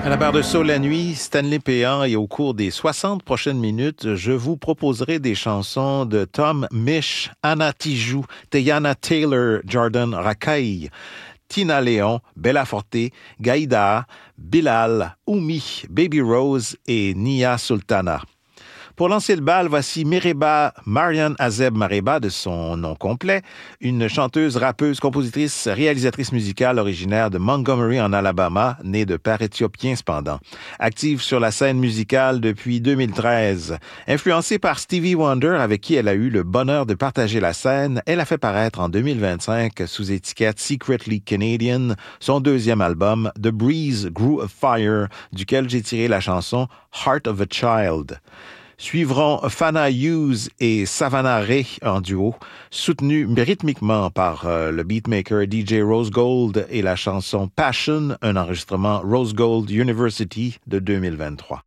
À la barre de Saut la nuit, Stanley Péan, et au cours des 60 prochaines minutes, je vous proposerai des chansons de Tom Misch, Anna Tijoux, Teyana Taylor, Jordan Rakei, Tina Léon, Bella Forte, Gaïda, Bilal, Oumi, Baby Rose et Nia Sultana. Pour lancer le bal, voici Mereba Marian Azeb Mareba, de son nom complet, une chanteuse, rappeuse, compositrice, réalisatrice musicale originaire de Montgomery en Alabama, née de père éthiopien cependant. Active sur la scène musicale depuis 2013. Influencée par Stevie Wonder, avec qui elle a eu le bonheur de partager la scène, elle a fait paraître en 2025, sous étiquette Secretly Canadian, son deuxième album, The Breeze Grew a Fire, duquel j'ai tiré la chanson Heart of a Child. Suivront Fana Hughes et Savannah Ray en duo, soutenus rythmiquement par le beatmaker DJ Rose Gold et la chanson Passion, un enregistrement Rose Gold University de 2023.